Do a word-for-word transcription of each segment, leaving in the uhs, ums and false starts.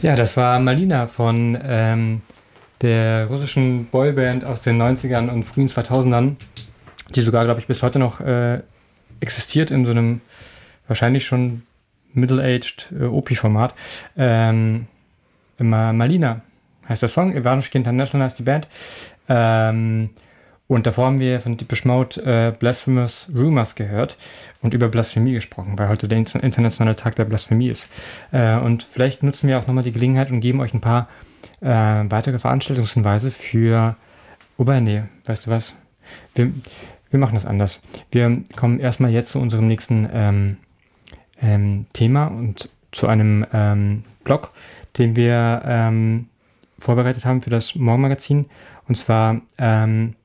Ja, das war Malina von ähm, der russischen Boyband aus den neunzigern und frühen zweitausendern, die sogar, glaube ich, bis heute noch äh, existiert in so einem wahrscheinlich schon middle-aged äh, O P-Format. Ähm, immer Malina heißt der Song, Ivanushka International heißt die Band. Ähm, und davor haben wir von Depeche Mode äh, Blasphemous Rumors gehört und über Blasphemie gesprochen, weil heute der internationale Tag der Blasphemie ist. Äh, und vielleicht nutzen wir auch nochmal die Gelegenheit und geben euch ein paar äh, weitere Veranstaltungshinweise für... Wobei, nee, weißt du was? Wir, wir machen das anders. Wir kommen erstmal jetzt zu unserem nächsten ähm, ähm, Thema und zu einem ähm, Blog, den wir ähm, vorbereitet haben für das Morgenmagazin. Und zwar ähm,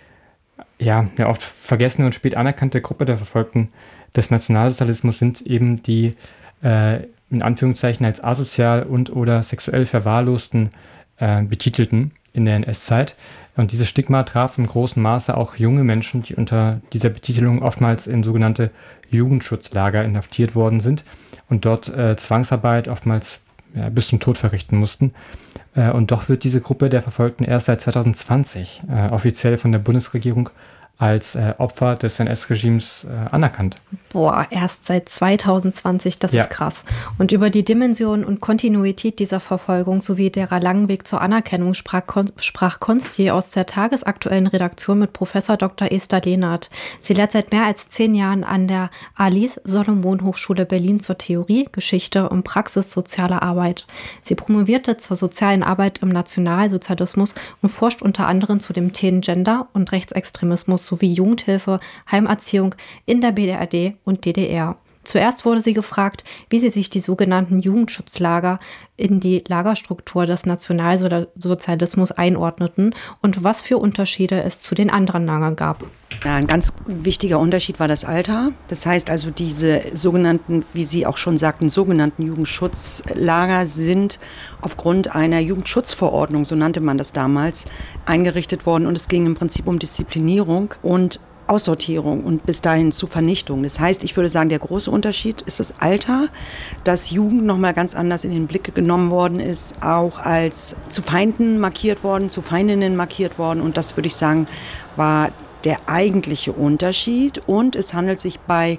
ja, eine oft vergessene und spät anerkannte Gruppe der Verfolgten des Nationalsozialismus sind eben die äh, in Anführungszeichen als asozial und oder sexuell Verwahrlosten äh, Betitelten in der N S-Zeit. Und dieses Stigma traf im großen Maße auch junge Menschen, die unter dieser Betitelung oftmals in sogenannte Jugendschutzlager inhaftiert worden sind und dort äh, Zwangsarbeit oftmals ja, bis zum Tod verrichten mussten. Äh, und doch wird diese Gruppe der Verfolgten erst seit zwanzig zwanzig äh, offiziell von der Bundesregierung als äh, Opfer des N S-Regimes äh, anerkannt. Boah, erst seit zwanzig zwanzig, das ja. ist krass. Und über die Dimension und Kontinuität dieser Verfolgung sowie derer langen Weg zur Anerkennung sprach, Kon- sprach Konsti aus der tagesaktuellen Redaktion mit Professor Doktor Esther Lehnert. Sie lehrt seit mehr als zehn Jahren an der Alice-Solomon-Hochschule Berlin zur Theorie, Geschichte und Praxis sozialer Arbeit. Sie promovierte zur sozialen Arbeit im Nationalsozialismus und forscht unter anderem zu den Themen Gender und Rechtsextremismus sowie Jugendhilfe, Heimerziehung in der B R D und D D R. Zuerst wurde sie gefragt, wie sie sich die sogenannten Jugendschutzlager in die Lagerstruktur des Nationalsozialismus einordneten und was für Unterschiede es zu den anderen Lagern gab. Ja, ein ganz wichtiger Unterschied war das Alter. Das heißt also, diese sogenannten, wie Sie auch schon sagten, sogenannten Jugendschutzlager sind aufgrund einer Jugendschutzverordnung, so nannte man das damals, eingerichtet worden. Und es ging im Prinzip um Disziplinierung und Aussortierung und bis dahin zu Vernichtung. Das heißt, ich würde sagen, der große Unterschied ist das Alter, dass Jugend nochmal ganz anders in den Blick genommen worden ist, auch als zu Feinden markiert worden, zu Feindinnen markiert worden. Und das, würde ich sagen, war der eigentliche Unterschied. Und es handelt sich bei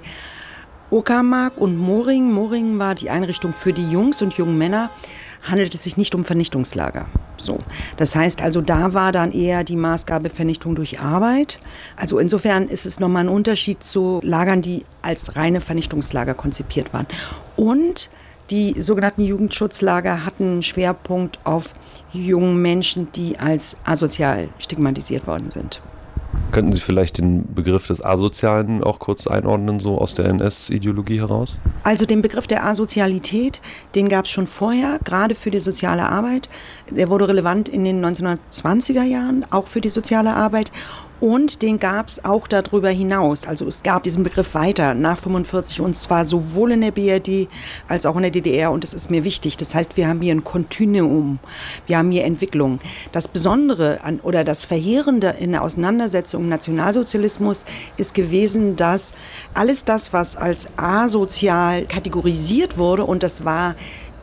Uckermark und Moring, Moring war die Einrichtung für die Jungs und jungen Männer, handelt es sich nicht um Vernichtungslager. So. Das heißt also, da war dann eher die Maßgabe Vernichtung durch Arbeit. Also insofern ist es nochmal ein Unterschied zu Lagern, die als reine Vernichtungslager konzipiert waren. Und die sogenannten Jugendschutzlager hatten einen Schwerpunkt auf jungen Menschen, die als asozial stigmatisiert worden sind. Könnten Sie vielleicht den Begriff des Asozialen auch kurz einordnen, so aus der N S-Ideologie heraus? Also den Begriff der Asozialität, den gab es schon vorher, gerade für die soziale Arbeit. Der wurde relevant in den neunzehnhundertzwanziger Jahren, auch für die soziale Arbeit. Und den gab es auch darüber hinaus. Also es gab diesen Begriff weiter nach fünfundvierzig und zwar sowohl in der B R D als auch in der D D R. Und das ist mir wichtig. Das heißt, wir haben hier ein Kontinuum. Wir haben hier Entwicklung. Das Besondere an, oder das Verheerende in der Auseinandersetzung im Nationalsozialismus ist gewesen, dass alles das, was als asozial kategorisiert wurde, und das war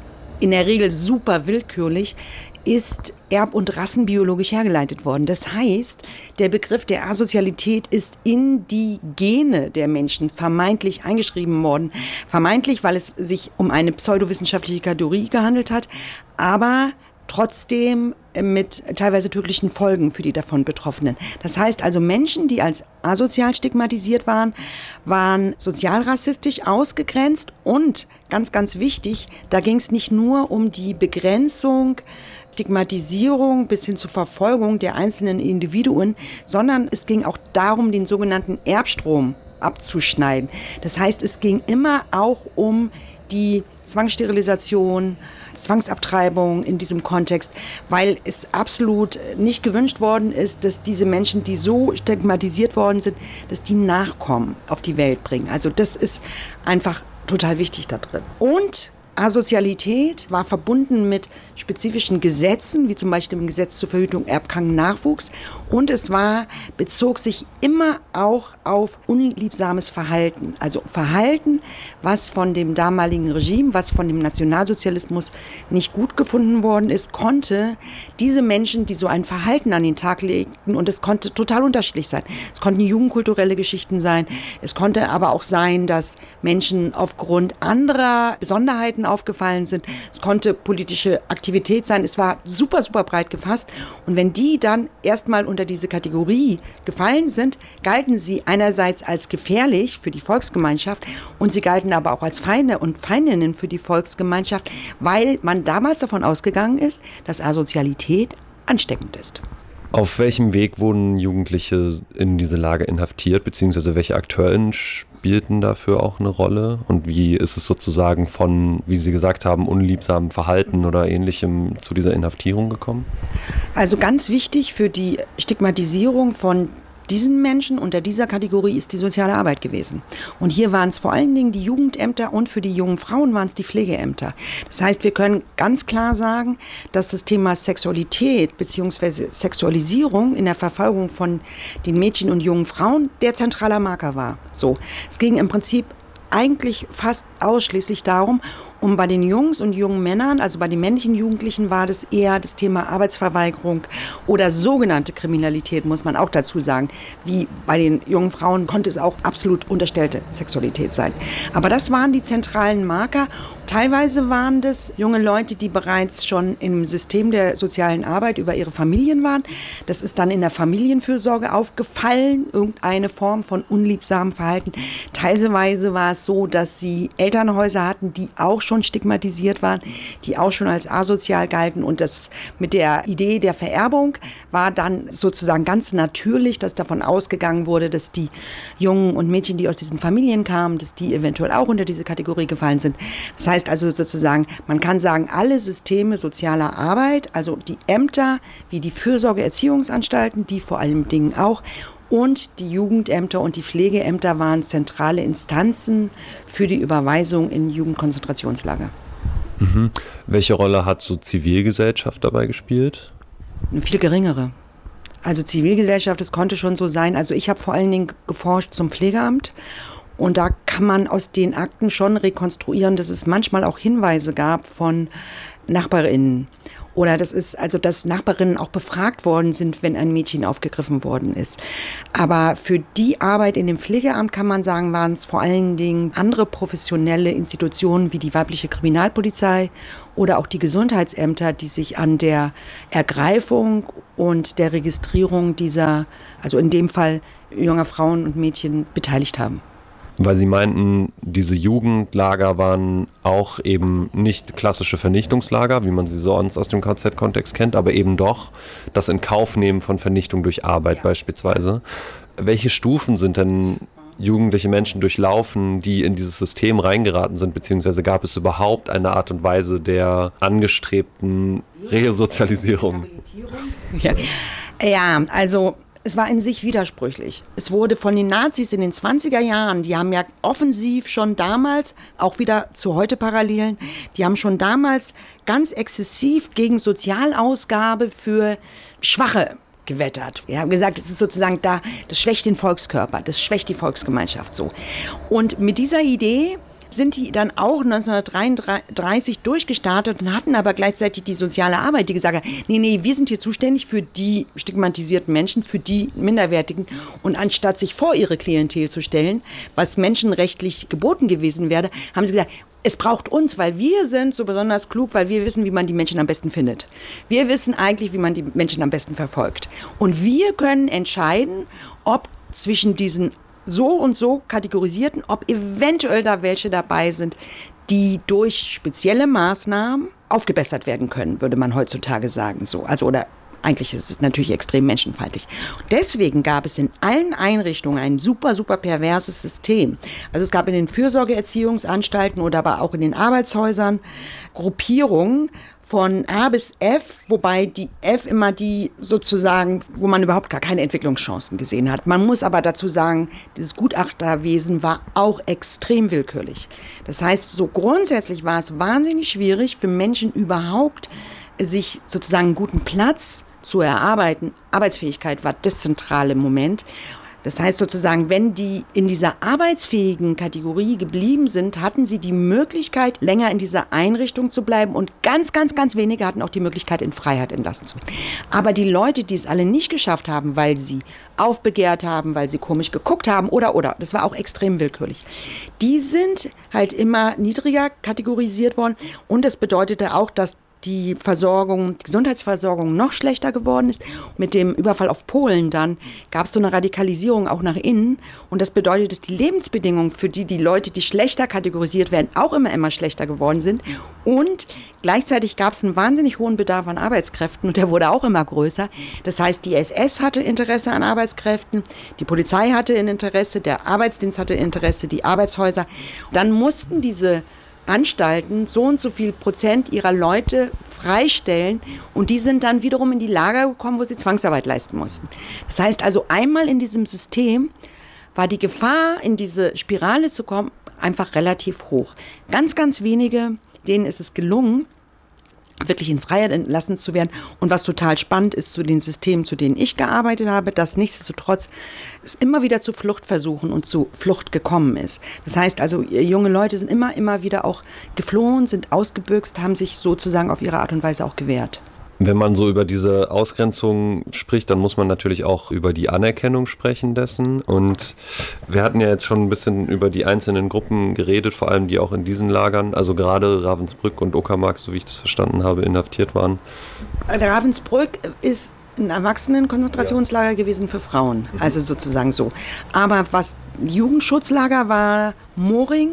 in der Regel super willkürlich, ist erb- und rassenbiologisch hergeleitet worden. Das heißt, der Begriff der Asozialität ist in die Gene der Menschen vermeintlich eingeschrieben worden. Vermeintlich, weil es sich um eine pseudowissenschaftliche Kategorie gehandelt hat, aber trotzdem mit teilweise tödlichen Folgen für die davon Betroffenen. Das heißt also, Menschen, die als asozial stigmatisiert waren, waren sozialrassistisch ausgegrenzt und, ganz, ganz wichtig, da ging es nicht nur um die Begrenzung, Stigmatisierung bis hin zur Verfolgung der einzelnen Individuen, sondern es ging auch darum, den sogenannten Erbstrom abzuschneiden. Das heißt, es ging immer auch um die Zwangssterilisation, Zwangsabtreibung in diesem Kontext, weil es absolut nicht gewünscht worden ist, dass diese Menschen, die so stigmatisiert worden sind, dass die Nachkommen auf die Welt bringen. Also das ist einfach total wichtig da drin. Und Asozialität war verbunden mit spezifischen Gesetzen, wie zum Beispiel dem Gesetz zur Verhütung erbkranken Nachwuchs. Und es war, bezog sich immer auch auf unliebsames Verhalten. Also Verhalten, was von dem damaligen Regime, was von dem Nationalsozialismus nicht gut gefunden worden ist, konnte diese Menschen, die so ein Verhalten an den Tag legten, und es konnte total unterschiedlich sein. Es konnten jugendkulturelle Geschichten sein. Es konnte aber auch sein, dass Menschen aufgrund anderer Besonderheiten aufgefallen sind. Es konnte politische Aktivität sein. Es war super, super breit gefasst. Und wenn die dann erstmal unter diese Kategorie gefallen sind, galten sie einerseits als gefährlich für die Volksgemeinschaft und sie galten aber auch als Feinde und Feindinnen für die Volksgemeinschaft, weil man damals davon ausgegangen ist, dass Asozialität ansteckend ist. Auf welchem Weg wurden Jugendliche in diese Lager inhaftiert, beziehungsweise welche AkteurInnen spielten dafür auch eine Rolle? Und wie ist es sozusagen von, wie Sie gesagt haben, unliebsamem Verhalten oder Ähnlichem zu dieser Inhaftierung gekommen? Also ganz wichtig für die Stigmatisierung von diesen Menschen unter dieser Kategorie ist die soziale Arbeit gewesen. Und hier waren es vor allen Dingen die Jugendämter und für die jungen Frauen waren es die Pflegeämter. Das heißt, wir können ganz klar sagen, dass das Thema Sexualität bzw. Sexualisierung in der Verfolgung von den Mädchen und jungen Frauen der zentrale Marker war. So, es ging im Prinzip eigentlich fast ausschließlich darum, und bei den Jungs und jungen Männern, also bei den männlichen Jugendlichen, war das eher das Thema Arbeitsverweigerung oder sogenannte Kriminalität, muss man auch dazu sagen. Wie bei den jungen Frauen konnte es auch absolut unterstellte Sexualität sein. Aber das waren die zentralen Marker. Teilweise waren das junge Leute, die bereits schon im System der sozialen Arbeit über ihre Familien waren. Das ist dann in der Familienfürsorge aufgefallen, irgendeine Form von unliebsamem Verhalten. Teilweise war es so, dass sie Elternhäuser hatten, die auch schon stigmatisiert waren, die auch schon als asozial galten. Und das mit der Idee der Vererbung war dann sozusagen ganz natürlich, dass davon ausgegangen wurde, dass die Jungen und Mädchen, die aus diesen Familien kamen, dass die eventuell auch unter diese Kategorie gefallen sind. Das heißt also sozusagen, man kann sagen, alle Systeme sozialer Arbeit, also die Ämter wie die Fürsorge-Erziehungsanstalten, die vor allen Dingen auch, und die Jugendämter und die Pflegeämter waren zentrale Instanzen für die Überweisung in Jugendkonzentrationslager. Mhm. Welche Rolle hat so Zivilgesellschaft dabei gespielt? Eine viel geringere. Also Zivilgesellschaft, es konnte schon so sein. Also ich habe vor allen Dingen geforscht zum Pflegeamt. Und da kann man aus den Akten schon rekonstruieren, dass es manchmal auch Hinweise gab von NachbarInnen. Oder das ist also, dass Nachbarinnen auch befragt worden sind, wenn ein Mädchen aufgegriffen worden ist. Aber für die Arbeit in dem Pflegeamt kann man sagen, waren es vor allen Dingen andere professionelle Institutionen wie die weibliche Kriminalpolizei oder auch die Gesundheitsämter, die sich an der Ergreifung und der Registrierung dieser, also in dem Fall junger Frauen und Mädchen, beteiligt haben. Weil Sie meinten, diese Jugendlager waren auch eben nicht klassische Vernichtungslager, wie man sie sonst aus dem K Z-Kontext kennt, aber eben doch das Inkaufnehmen von Vernichtung durch Arbeit ja. beispielsweise. Welche Stufen sind denn jugendliche Menschen durchlaufen, die in dieses System reingeraten sind, beziehungsweise gab es überhaupt eine Art und Weise der angestrebten Resozialisierung? Ja, ja also... Es war in sich widersprüchlich. Es wurde von den Nazis in den zwanziger Jahren, die haben ja offensiv schon damals, auch wieder zu heute Parallelen, die haben schon damals ganz exzessiv gegen Sozialausgabe für Schwache gewettert. Wir haben gesagt, es ist sozusagen da, das schwächt den Volkskörper, das schwächt die Volksgemeinschaft so. Und mit dieser Idee sind die dann auch neunzehnhundertdreiunddreißig durchgestartet und hatten aber gleichzeitig die soziale Arbeit, die gesagt hat, nee, nee, wir sind hier zuständig für die stigmatisierten Menschen, für die Minderwertigen. Und anstatt sich vor ihre Klientel zu stellen, was menschenrechtlich geboten gewesen wäre, haben sie gesagt, es braucht uns, weil wir sind so besonders klug, weil wir wissen, wie man die Menschen am besten findet. Wir wissen eigentlich, wie man die Menschen am besten verfolgt. Und wir können entscheiden, ob zwischen diesen so und so kategorisierten, ob eventuell da welche dabei sind, die durch spezielle Maßnahmen aufgebessert werden können, würde man heutzutage sagen. So. Also, oder Eigentlich ist es natürlich extrem menschenfeindlich. Deswegen gab es in allen Einrichtungen ein super, super perverses System. Also es gab in den Fürsorgeerziehungsanstalten oder aber auch in den Arbeitshäusern Gruppierungen von A bis F, wobei die F immer die sozusagen, wo man überhaupt gar keine Entwicklungschancen gesehen hat. Man muss aber dazu sagen, dieses Gutachterwesen war auch extrem willkürlich. Das heißt, so grundsätzlich war es wahnsinnig schwierig für Menschen überhaupt, sich sozusagen einen guten Platz zu erarbeiten. Arbeitsfähigkeit war das zentrale Moment. Das heißt sozusagen, wenn die in dieser arbeitsfähigen Kategorie geblieben sind, hatten sie die Möglichkeit, länger in dieser Einrichtung zu bleiben und ganz, ganz, ganz wenige hatten auch die Möglichkeit, in Freiheit entlassen zu werden. Aber die Leute, die es alle nicht geschafft haben, weil sie aufbegehrt haben, weil sie komisch geguckt haben oder, oder, das war auch extrem willkürlich, die sind halt immer niedriger kategorisiert worden und das bedeutete auch, dass die Versorgung, die Gesundheitsversorgung noch schlechter geworden ist. Mit dem Überfall auf Polen dann gab es so eine Radikalisierung auch nach innen. Und das bedeutet, dass die Lebensbedingungen für die, die Leute, die schlechter kategorisiert werden, auch immer, immer schlechter geworden sind. Und gleichzeitig gab es einen wahnsinnig hohen Bedarf an Arbeitskräften und der wurde auch immer größer. Das heißt, die S S hatte Interesse an Arbeitskräften, die Polizei hatte ein Interesse, der Arbeitsdienst hatte Interesse, die Arbeitshäuser. Dann mussten diese Anstalten so und so viel Prozent ihrer Leute freistellen und die sind dann wiederum in die Lager gekommen, wo sie Zwangsarbeit leisten mussten. Das heißt also, einmal in diesem System war die Gefahr, in diese Spirale zu kommen, einfach relativ hoch. Ganz, ganz wenige, denen ist es gelungen, wirklich in Freiheit entlassen zu werden. Und was total spannend ist zu den Systemen, zu denen ich gearbeitet habe, dass nichtsdestotrotz es immer wieder zu Fluchtversuchen und zu Flucht gekommen ist. Das heißt also, junge Leute sind immer, immer wieder auch geflohen, sind ausgebüxt, haben sich sozusagen auf ihre Art und Weise auch gewehrt. Wenn man so über diese Ausgrenzung spricht, dann muss man natürlich auch über die Anerkennung sprechen dessen. Und wir hatten ja jetzt schon ein bisschen über die einzelnen Gruppen geredet, vor allem die auch in diesen Lagern, also gerade Ravensbrück und Uckermark, so wie ich das verstanden habe, inhaftiert waren. Ravensbrück ist ein Erwachsenenkonzentrationslager gewesen für Frauen, also sozusagen so. Aber was Jugendschutzlager war, Moring,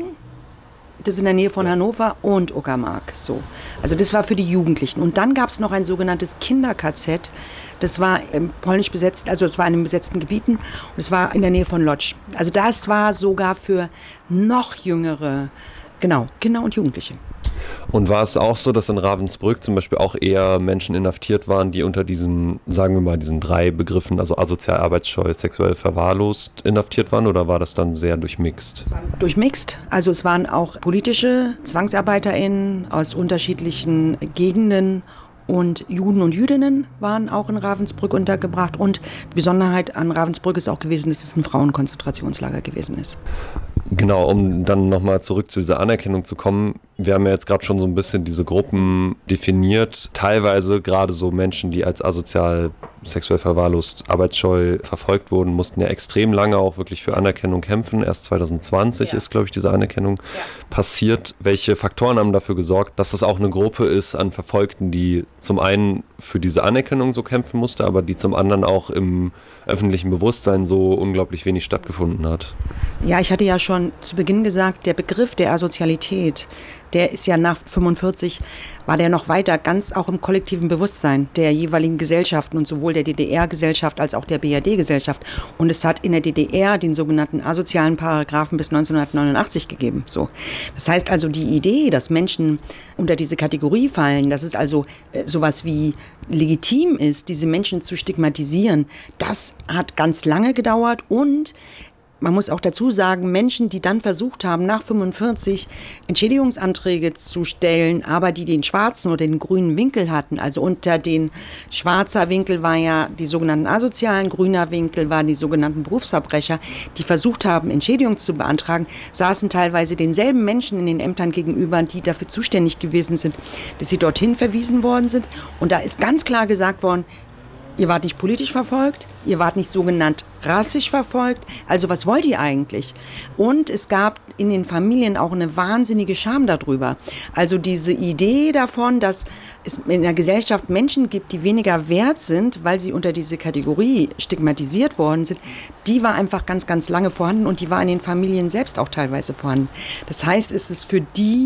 das ist in der Nähe von Hannover, und Uckermark. So. Also das war für die Jugendlichen. Und dann gab es noch ein sogenanntes Kinder-K Z. Das war ähm, polnisch besetzt, also es war in den besetzten Gebieten. Und es war in der Nähe von Lodz. Also das war sogar für noch jüngere, genau, Kinder und Jugendliche. Und war es auch so, dass in Ravensbrück zum Beispiel auch eher Menschen inhaftiert waren, die unter diesen, sagen wir mal, diesen drei Begriffen, also asozial, arbeitsscheu, sexuell verwahrlost, inhaftiert waren, oder war das dann sehr durchmixt? Durchmixt. Also es waren auch politische ZwangsarbeiterInnen aus unterschiedlichen Gegenden und Juden und Jüdinnen waren auch in Ravensbrück untergebracht. Und die Besonderheit an Ravensbrück ist auch gewesen, dass es ein Frauenkonzentrationslager gewesen ist. Genau, um dann nochmal zurück zu dieser Anerkennung zu kommen. Wir haben ja jetzt gerade schon so ein bisschen diese Gruppen definiert. Teilweise gerade so Menschen, die als asozial, sexuell verwahrlost, arbeitsscheu verfolgt wurden, mussten ja extrem lange auch wirklich für Anerkennung kämpfen. Erst zwanzig zwanzig ja. ist, glaube ich, diese Anerkennung ja. passiert. Welche Faktoren haben dafür gesorgt, dass es auch eine Gruppe ist an Verfolgten, die zum einen für diese Anerkennung so kämpfen musste, aber die zum anderen auch im öffentlichen Bewusstsein so unglaublich wenig stattgefunden hat? Ja, ich hatte ja schon zu Beginn gesagt, der Begriff der Asozialität, der ist ja nach fünfundvierzig, war der noch weiter ganz auch im kollektiven Bewusstsein der jeweiligen Gesellschaften und sowohl der D D R-Gesellschaft als auch der B R D-Gesellschaft. Und es hat in der D D R den sogenannten asozialen Paragraphen bis neunzehnhundertneunundachtzig gegeben. So. Das heißt also, die Idee, dass Menschen unter diese Kategorie fallen, dass es also äh, sowas wie legitim ist, diese Menschen zu stigmatisieren, das hat ganz lange gedauert. Und man muss auch dazu sagen, Menschen, die dann versucht haben, nach fünfundvierzig Entschädigungsanträge zu stellen, aber die den schwarzen oder den grünen Winkel hatten, also unter den schwarzer Winkel war ja die sogenannten Asozialen, grüner Winkel waren die sogenannten Berufsverbrecher, die versucht haben, Entschädigung zu beantragen, saßen teilweise denselben Menschen in den Ämtern gegenüber, die dafür zuständig gewesen sind, dass sie dorthin verwiesen worden sind. Und da ist ganz klar gesagt worden, ihr wart nicht politisch verfolgt, ihr wart nicht sogenannt rassisch verfolgt. Also was wollt ihr eigentlich? Und es gab in den Familien auch eine wahnsinnige Scham darüber. Also diese Idee davon, dass es in der Gesellschaft Menschen gibt, die weniger wert sind, weil sie unter diese Kategorie stigmatisiert worden sind, die war einfach ganz, ganz lange vorhanden und die war in den Familien selbst auch teilweise vorhanden. Das heißt, es ist für die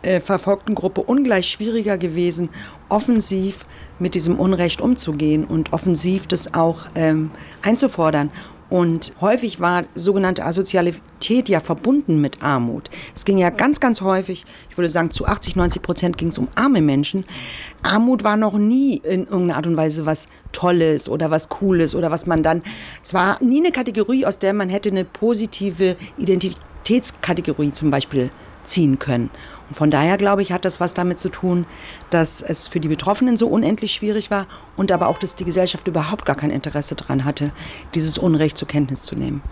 äh, verfolgten Gruppe ungleich schwieriger gewesen, offensiv mit diesem Unrecht umzugehen und offensiv das auch ähm, einzufordern. Und häufig war sogenannte Asozialität ja verbunden mit Armut. Es ging ja ganz, ganz häufig, ich würde sagen zu achtzig, neunzig Prozent ging es um arme Menschen. Armut war noch nie in irgendeiner Art und Weise was Tolles oder was Cooles oder was man dann, es war nie eine Kategorie, aus der man hätte eine positive Identitätskategorie zum Beispiel ziehen können. Und von daher, glaube ich, hat das was damit zu tun, dass es für die Betroffenen so unendlich schwierig war und aber auch, dass die Gesellschaft überhaupt gar kein Interesse daran hatte, dieses Unrecht zur Kenntnis zu nehmen.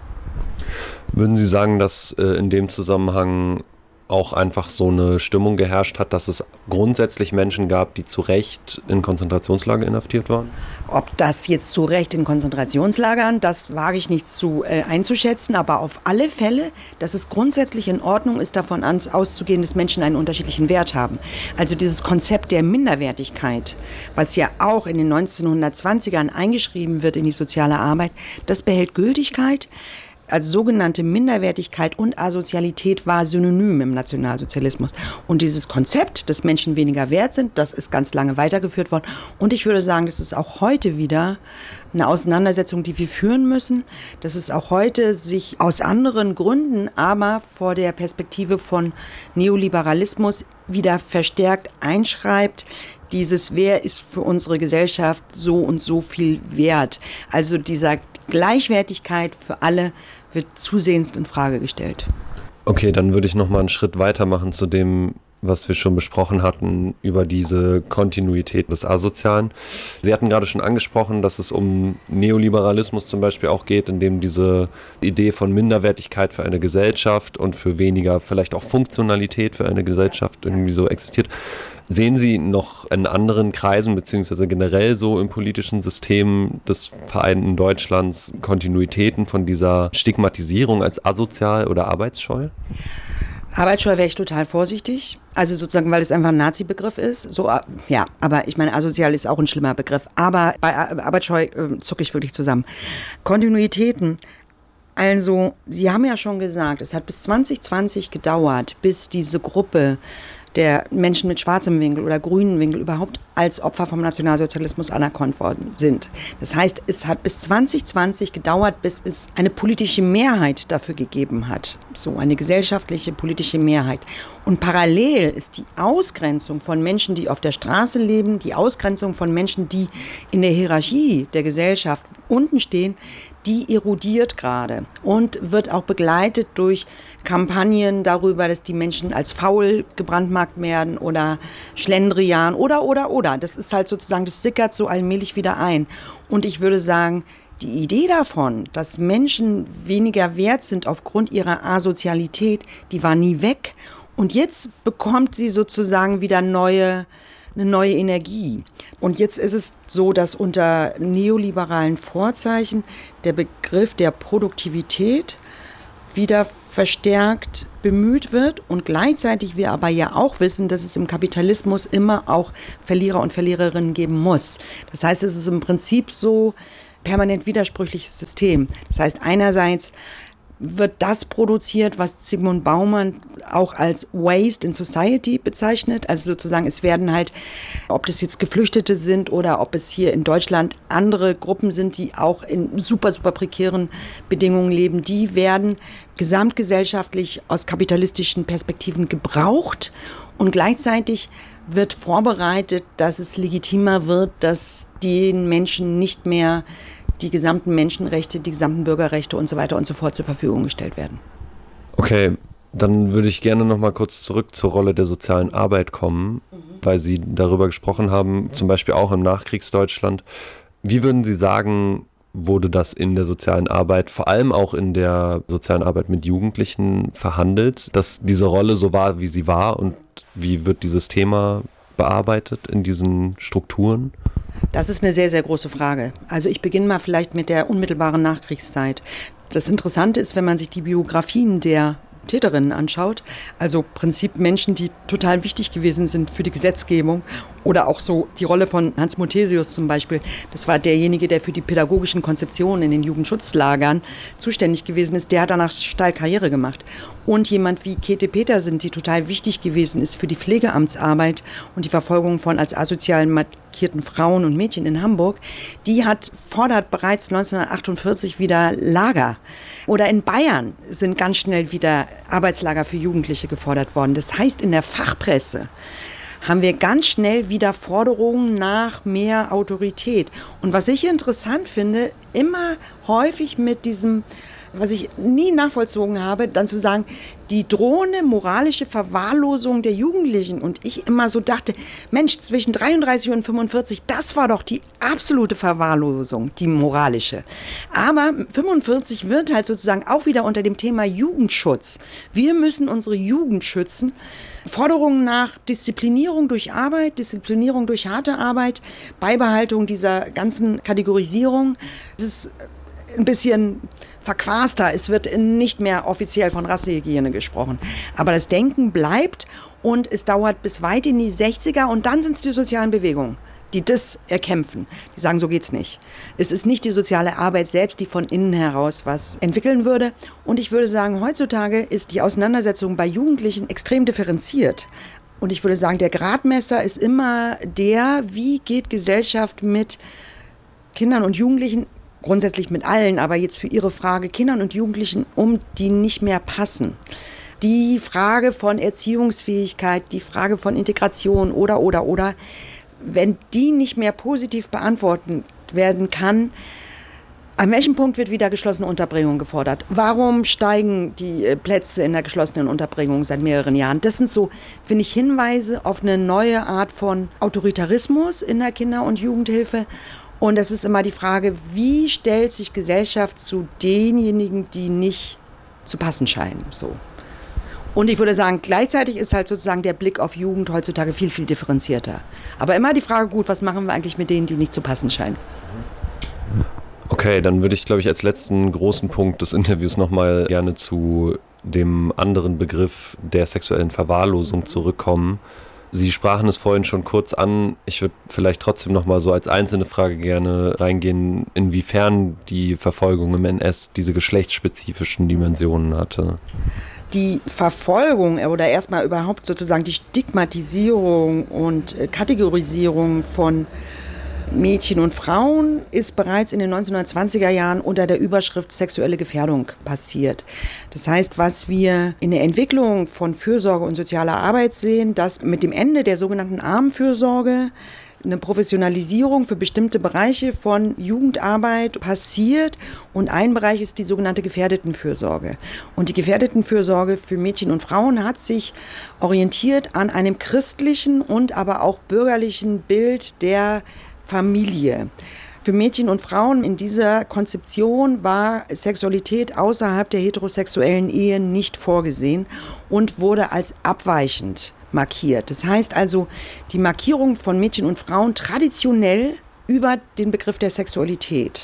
Würden Sie sagen, dass äh, in dem Zusammenhang auch einfach so eine Stimmung geherrscht hat, dass es grundsätzlich Menschen gab, die zu Recht in Konzentrationslager inhaftiert waren? Ob das jetzt zu Recht in Konzentrationslagern, das wage ich nicht zu äh, einzuschätzen, aber auf alle Fälle, dass es grundsätzlich in Ordnung ist, davon an, auszugehen, dass Menschen einen unterschiedlichen Wert haben. Also dieses Konzept der Minderwertigkeit, was ja auch in den neunzehnhundertzwanzigern eingeschrieben wird in die soziale Arbeit, das behält Gültigkeit. Also sogenannte Minderwertigkeit und Asozialität war synonym im Nationalsozialismus. Und dieses Konzept, dass Menschen weniger wert sind, das ist ganz lange weitergeführt worden. Und ich würde sagen, das ist auch heute wieder eine Auseinandersetzung, die wir führen müssen. Dass es auch heute sich aus anderen Gründen, aber vor der Perspektive von Neoliberalismus wieder verstärkt einschreibt. Dieses, wer ist für unsere Gesellschaft so und so viel wert? Also dieser Gleichwertigkeit für alle wird zusehends in Frage gestellt. Okay, dann würde ich noch mal einen Schritt weitermachen zu dem, was wir schon besprochen hatten, über diese Kontinuität des Asozialen. Sie hatten gerade schon angesprochen, dass es um Neoliberalismus zum Beispiel auch geht, in dem diese Idee von Minderwertigkeit für eine Gesellschaft und für weniger vielleicht auch Funktionalität für eine Gesellschaft irgendwie so existiert. Sehen Sie noch in anderen Kreisen beziehungsweise generell so im politischen System des Vereinten Deutschlands Kontinuitäten von dieser Stigmatisierung als asozial oder arbeitsscheu? Arbeitsscheu wäre ich total vorsichtig, also sozusagen, weil es einfach ein Nazi-Begriff ist. So, ja, aber ich meine, asozial ist auch ein schlimmer Begriff. Aber bei Arbeitsscheu äh, zucke ich wirklich zusammen. Kontinuitäten. Also, Sie haben ja schon gesagt, es hat bis zwanzig zwanzig gedauert, bis diese Gruppe der Menschen mit schwarzem Winkel oder grünen Winkel überhaupt als Opfer vom Nationalsozialismus anerkannt worden sind. Das heißt, es hat bis zwanzig zwanzig gedauert, bis es eine politische Mehrheit dafür gegeben hat. So eine gesellschaftliche politische Mehrheit. Und parallel ist die Ausgrenzung von Menschen, die auf der Straße leben, die Ausgrenzung von Menschen, die in der Hierarchie der Gesellschaft unten stehen, die erodiert gerade und wird auch begleitet durch Kampagnen darüber, dass die Menschen als faul gebrandmarkt werden oder Schlendrian oder, oder, oder. Das ist halt sozusagen, das sickert so allmählich wieder ein. Und ich würde sagen, die Idee davon, dass Menschen weniger wert sind aufgrund ihrer Asozialität, die war nie weg. Und jetzt bekommt sie sozusagen wieder neue eine neue Energie. Und jetzt ist es so, dass unter neoliberalen Vorzeichen der Begriff der Produktivität wieder verstärkt bemüht wird und gleichzeitig wir aber ja auch wissen, dass es im Kapitalismus immer auch Verlierer und Verliererinnen geben muss. Das heißt, es ist im Prinzip so permanent widersprüchliches System. Das heißt, einerseits wird das produziert, was Zygmunt Bauman auch als Waste in Society bezeichnet. Also sozusagen, es werden halt, ob das jetzt Geflüchtete sind oder ob es hier in Deutschland andere Gruppen sind, die auch in super, super prekären Bedingungen leben, die werden gesamtgesellschaftlich aus kapitalistischen Perspektiven gebraucht und gleichzeitig wird vorbereitet, dass es legitimer wird, dass den Menschen nicht mehr die gesamten Menschenrechte, die gesamten Bürgerrechte und so weiter und so fort zur Verfügung gestellt werden. Okay, dann würde ich gerne noch mal kurz zurück zur Rolle der sozialen Arbeit kommen, mhm. weil Sie darüber gesprochen haben, zum Beispiel auch im Nachkriegsdeutschland. Wie würden Sie sagen, wurde das in der sozialen Arbeit, vor allem auch in der sozialen Arbeit mit Jugendlichen verhandelt, dass diese Rolle so war, wie sie war und wie wird dieses Thema bearbeitet in diesen Strukturen? Das ist eine sehr, sehr große Frage. Also ich beginne mal vielleicht mit der unmittelbaren Nachkriegszeit. Das Interessante ist, wenn man sich die Biografien der Täterinnen anschaut, also im Prinzip Menschen, die total wichtig gewesen sind für die Gesetzgebung oder auch so die Rolle von Hans Muthesius zum Beispiel, das war derjenige, der für die pädagogischen Konzeptionen in den Jugendschutzlagern zuständig gewesen ist, der hat danach steil Karriere gemacht. Und jemand wie Käthe Petersen, die total wichtig gewesen ist für die Pflegeamtsarbeit und die Verfolgung von als asozial markierten Frauen und Mädchen in Hamburg, die hat fordert bereits neunzehnhundertachtundvierzig wieder Lager. Oder in Bayern sind ganz schnell wieder Arbeitslager für Jugendliche gefordert worden. Das heißt, in der Fachpresse haben wir ganz schnell wieder Forderungen nach mehr Autorität. Und was ich interessant finde, immer häufig mit diesem, was ich nie nachvollzogen habe, dann zu sagen, die drohende moralische Verwahrlosung der Jugendlichen. Und ich immer so dachte, Mensch, zwischen dreiunddreißig und fünfundvierzig, das war doch die absolute Verwahrlosung, die moralische. Aber fünfundvierzig wird halt sozusagen auch wieder unter dem Thema Jugendschutz. Wir müssen unsere Jugend schützen. Forderungen nach Disziplinierung durch Arbeit, Disziplinierung durch harte Arbeit, Beibehaltung dieser ganzen Kategorisierung. Es ist ein bisschen verquaster. Es wird nicht mehr offiziell von Rassehygiene gesprochen. Aber das Denken bleibt und es dauert bis weit in die sechziger und dann sind es die sozialen Bewegungen, die das erkämpfen. Die sagen, so geht's nicht. Es ist nicht die soziale Arbeit selbst, die von innen heraus was entwickeln würde. Und ich würde sagen, heutzutage ist die Auseinandersetzung bei Jugendlichen extrem differenziert. Und ich würde sagen, der Gradmesser ist immer der, wie geht Gesellschaft mit Kindern und Jugendlichen, grundsätzlich mit allen, aber jetzt für Ihre Frage, Kindern und Jugendlichen um, die nicht mehr passen. Die Frage von Erziehungsfähigkeit, die Frage von Integration oder, oder, oder, wenn die nicht mehr positiv beantwortet werden kann, an welchem Punkt wird wieder geschlossene Unterbringung gefordert? Warum steigen die Plätze in der geschlossenen Unterbringung seit mehreren Jahren? Das sind so, finde ich, Hinweise auf eine neue Art von Autoritarismus in der Kinder- und Jugendhilfe. Und es ist immer die Frage, wie stellt sich Gesellschaft zu denjenigen, die nicht zu passen scheinen, so. Und ich würde sagen, gleichzeitig ist halt sozusagen der Blick auf Jugend heutzutage viel, viel differenzierter. Aber immer die Frage, gut, was machen wir eigentlich mit denen, die nicht zu passen scheinen? Okay, dann würde ich, glaube ich, als letzten großen Punkt des Interviews nochmal gerne zu dem anderen Begriff der sexuellen Verwahrlosung zurückkommen. Sie sprachen es vorhin schon kurz an. Ich würde vielleicht trotzdem noch mal so als einzelne Frage gerne reingehen, inwiefern die Verfolgung im N S diese geschlechtsspezifischen Dimensionen hatte. Die Verfolgung oder erstmal überhaupt sozusagen die Stigmatisierung und Kategorisierung von Mädchen und Frauen ist bereits in den neunzehnhundertzwanziger Jahren unter der Überschrift sexuelle Gefährdung passiert. Das heißt, was wir in der Entwicklung von Fürsorge und sozialer Arbeit sehen, dass mit dem Ende der sogenannten Armenfürsorge eine Professionalisierung für bestimmte Bereiche von Jugendarbeit passiert und ein Bereich ist die sogenannte Gefährdetenfürsorge. Und die Gefährdetenfürsorge für Mädchen und Frauen hat sich orientiert an einem christlichen und aber auch bürgerlichen Bild der Familie. Für Mädchen und Frauen in dieser Konzeption war Sexualität außerhalb der heterosexuellen Ehe nicht vorgesehen und wurde als abweichend markiert. Das heißt also, die Markierung von Mädchen und Frauen traditionell über den Begriff der Sexualität.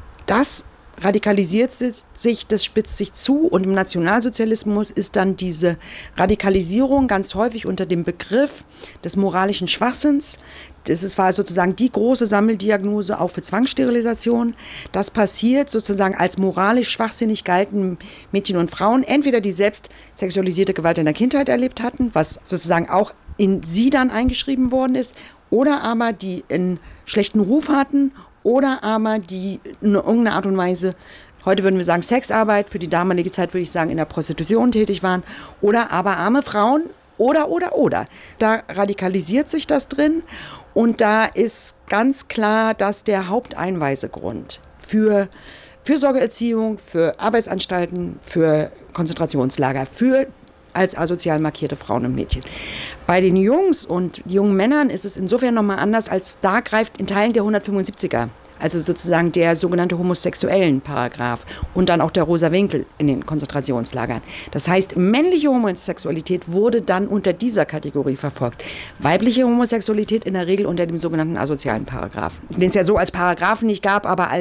Das radikalisiert sich, das spitzt sich zu und im Nationalsozialismus ist dann diese Radikalisierung ganz häufig unter dem Begriff des moralischen Schwachsinns. Das war sozusagen die große Sammeldiagnose auch für Zwangssterilisation. Das passiert sozusagen als moralisch schwachsinnig galten Mädchen und Frauen, entweder die selbst sexualisierte Gewalt in der Kindheit erlebt hatten, was sozusagen auch in sie dann eingeschrieben worden ist, oder aber die einen schlechten Ruf hatten oder aber die in irgendeiner Art und Weise, heute würden wir sagen Sexarbeit, für die damalige Zeit würde ich sagen in der Prostitution tätig waren, oder aber arme Frauen oder, oder, oder. Da radikalisiert sich das drin. Und da ist ganz klar, dass der Haupteinweisegrund für Fürsorgeerziehung, für Arbeitsanstalten, für Konzentrationslager, für als asozial markierte Frauen und Mädchen. Bei den Jungs und jungen Männern ist es insofern nochmal anders, als da greift in Teilen der hundertfünfundsiebziger, also sozusagen der sogenannte homosexuellen Paragraph und dann auch der rosa Winkel in den Konzentrationslagern. Das heißt, männliche Homosexualität wurde dann unter dieser Kategorie verfolgt. Weibliche Homosexualität in der Regel unter dem sogenannten asozialen Paragraph. Den es ja so als Paragraphen nicht gab, aber als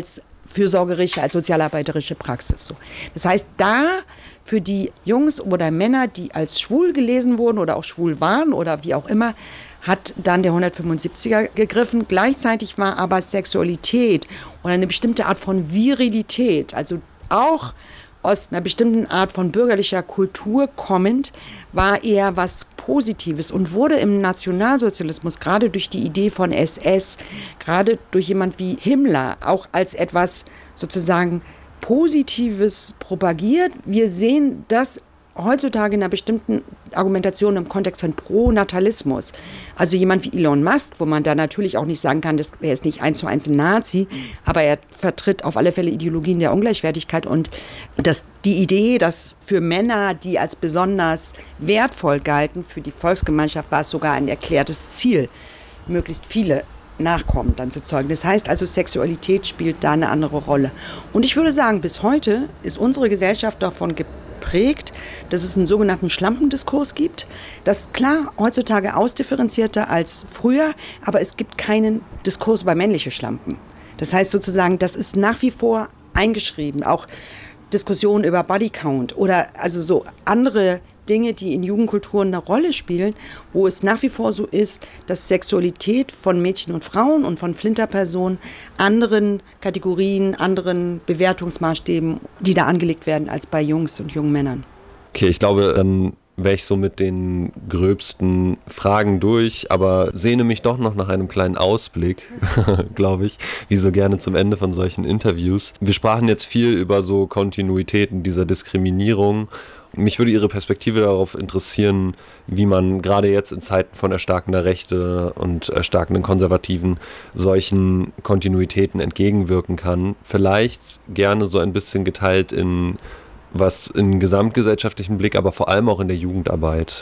fürsorgerische, als sozialarbeiterische Praxis. So. Das heißt, da für die Jungs oder Männer, die als schwul gelesen wurden oder auch schwul waren oder wie auch immer, hat dann der hundertfünfundsiebziger gegriffen. Gleichzeitig war aber Sexualität oder eine bestimmte Art von Virilität, also auch aus einer bestimmten Art von bürgerlicher Kultur kommend, war eher was Positives und wurde im Nationalsozialismus gerade durch die Idee von S S, gerade durch jemand wie Himmler auch als etwas sozusagen Positives propagiert. Wir sehen das heutzutage in einer bestimmten Argumentation im Kontext von Pronatalismus. Also jemand wie Elon Musk, wo man da natürlich auch nicht sagen kann, dass er ist nicht eins zu eins ein Nazi, aber er vertritt auf alle Fälle Ideologien der Ungleichwertigkeit und dass die Idee, dass für Männer, die als besonders wertvoll galten, für die Volksgemeinschaft war es sogar ein erklärtes Ziel, möglichst viele Nachkommen dann zu zeugen. Das heißt also, Sexualität spielt da eine andere Rolle. Und ich würde sagen, bis heute ist unsere Gesellschaft davon geprägt, prägt, dass es einen sogenannten Schlampendiskurs gibt. Das ist klar heutzutage ausdifferenzierter als früher, aber es gibt keinen Diskurs über männliche Schlampen. Das heißt sozusagen, das ist nach wie vor eingeschrieben. Auch Diskussionen über Bodycount oder also so andere Dinge, die in Jugendkulturen eine Rolle spielen, wo es nach wie vor so ist, dass Sexualität von Mädchen und Frauen und von Flinterpersonen anderen Kategorien, anderen Bewertungsmaßstäben, die da angelegt werden, als bei Jungs und jungen Männern. Okay, ich glaube, dann wäre ich so mit den gröbsten Fragen durch, aber sehne mich doch noch nach einem kleinen Ausblick, glaube ich, wie so gerne zum Ende von solchen Interviews. Wir sprachen jetzt viel über so Kontinuitäten dieser Diskriminierung. Mich würde Ihre Perspektive darauf interessieren, wie man gerade jetzt in Zeiten von erstarkender Rechte und erstarkenden Konservativen solchen Kontinuitäten entgegenwirken kann. Vielleicht gerne so ein bisschen geteilt in was in gesamtgesellschaftlichen Blick, aber vor allem auch in der Jugendarbeit.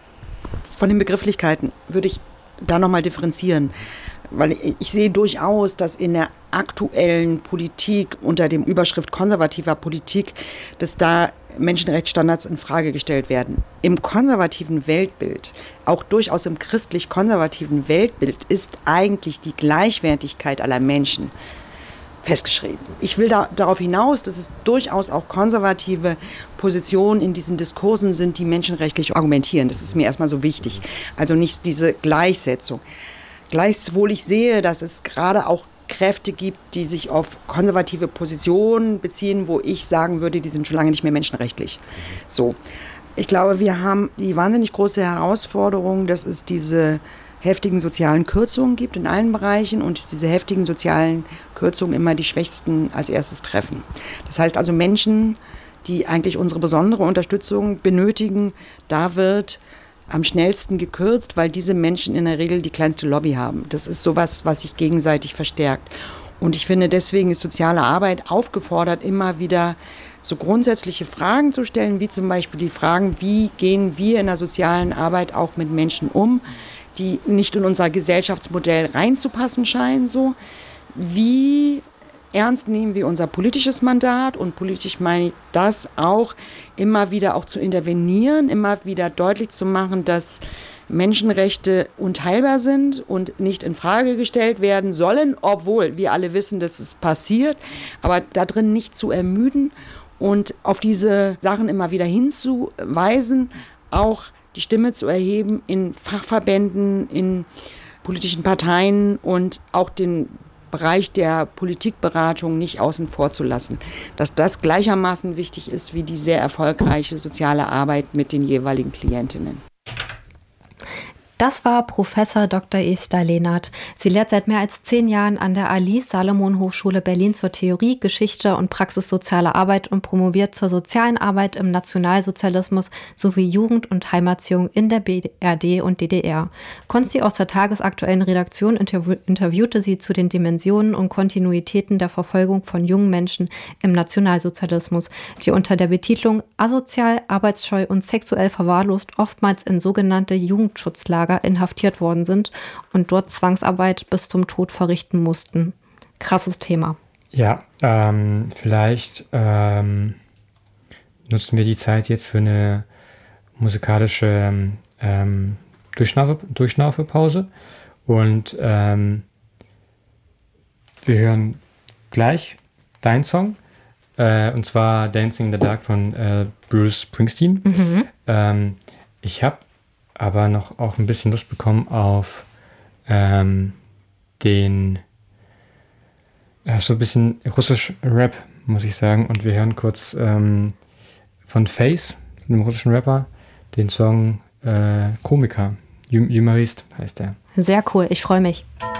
Von den Begrifflichkeiten würde ich da nochmal differenzieren, weil ich sehe durchaus, dass in der aktuellen Politik unter dem Überschrift konservativer Politik, dass da Menschenrechtsstandards in Frage gestellt werden. Im konservativen Weltbild, auch durchaus im christlich-konservativen Weltbild, ist eigentlich die Gleichwertigkeit aller Menschen festgeschrieben. Ich will da, darauf hinaus, dass es durchaus auch konservative Positionen in diesen Diskursen sind, die menschenrechtlich argumentieren. Das ist mir erstmal so wichtig. Also nicht diese Gleichsetzung. Gleichwohl ich sehe, dass es gerade auch Kräfte gibt, die sich auf konservative Positionen beziehen, wo ich sagen würde, die sind schon lange nicht mehr menschenrechtlich. So. Ich glaube, wir haben die wahnsinnig große Herausforderung, dass es diese heftigen sozialen Kürzungen gibt in allen Bereichen und dass diese heftigen sozialen Kürzungen immer die Schwächsten als erstes treffen. Das heißt also Menschen, die eigentlich unsere besondere Unterstützung benötigen, da wird am schnellsten gekürzt, weil diese Menschen in der Regel die kleinste Lobby haben. Das ist sowas, was sich gegenseitig verstärkt. Und ich finde, deswegen ist soziale Arbeit aufgefordert, immer wieder so grundsätzliche Fragen zu stellen, wie zum Beispiel die Fragen, wie gehen wir in der sozialen Arbeit auch mit Menschen um, die nicht in unser Gesellschaftsmodell reinzupassen scheinen. So. Wie ernst nehmen wir unser politisches Mandat? Und politisch meine ich das auch, immer wieder auch zu intervenieren, immer wieder deutlich zu machen, dass Menschenrechte unteilbar sind und nicht in Frage gestellt werden sollen, obwohl wir alle wissen, dass es passiert, aber da drin nicht zu ermüden und auf diese Sachen immer wieder hinzuweisen, auch die Stimme zu erheben in Fachverbänden, in politischen Parteien und auch den Bereich der Politikberatung nicht außen vor zu lassen. Dass das gleichermaßen wichtig ist wie die sehr erfolgreiche soziale Arbeit mit den jeweiligen Klientinnen. Das war Professor Doktor Esther Lehnert. Sie lehrt seit mehr als zehn Jahren an der Alice-Salomon-Hochschule Berlin zur Theorie, Geschichte und Praxis sozialer Arbeit und promoviert zur sozialen Arbeit im Nationalsozialismus sowie Jugend- und Heimerziehung in der B R D und D D R. Konsti aus der tagesaktuellen Redaktion interview- interviewte sie zu den Dimensionen und Kontinuitäten der Verfolgung von jungen Menschen im Nationalsozialismus, die unter der Betitlung asozial, arbeitsscheu und sexuell verwahrlost oftmals in sogenannte Jugendschutzlager inhaftiert worden sind und dort Zwangsarbeit bis zum Tod verrichten mussten. Krasses Thema. Ja, ähm, vielleicht ähm, nutzen wir die Zeit jetzt für eine musikalische ähm, Durchschnaufe, Durchschnaufepause und ähm, wir hören gleich dein Song. Äh, und zwar Dancing in the Dark von äh, Bruce Springsteen. Mhm. Ähm, ich habe aber noch auch ein bisschen Lust bekommen auf ähm, den äh, so ein bisschen russisch Rap, muss ich sagen. Und wir hören kurz ähm, von Face, einem russischen Rapper, den Song äh, Komiker. Humorist heißt der. Sehr cool, ich freue mich.